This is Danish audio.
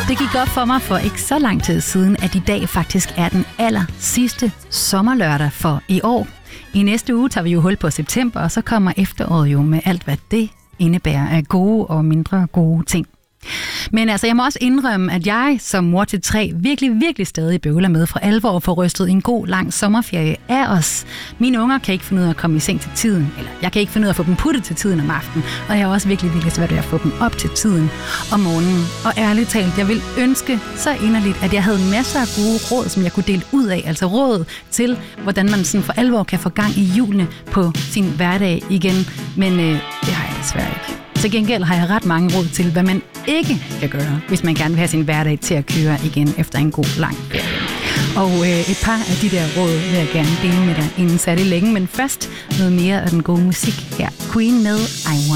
Det gik op for mig for ikke så lang tid siden, at i dag faktisk er den sidste sommerlørdag for i år. I næste uge tager vi jo hul på september, og så kommer efteråret jo med alt, hvad det indebærer af gode og mindre gode ting. Men altså, jeg må også indrømme, at jeg som mor til 3 virkelig stadig bøvler med for alvor at få rystet en god, lang sommerferie af os. Mine unger kan ikke finde ud af at komme i seng til tiden, eller jeg kan ikke finde ud af at få dem puttet til tiden om aftenen, og jeg har også virkelig svært ved at få dem op til tiden om morgenen. Og ærligt talt, jeg vil ønske så inderligt, at jeg havde masser af gode råd, som jeg kunne dele ud af, altså råd til, hvordan man sådan for alvor kan få gang i hjulene på sin hverdag igen, men det har jeg desværre ikke. Til gengæld har jeg ret mange råd til, hvad man ikke kan gøre, hvis man gerne vil have sin hverdag til at køre igen efter en god lang ferie. Og et par af de der råd vil jeg gerne dele med dig inden særlig længe, men først noget mere af den gode musik her. Queen med I Want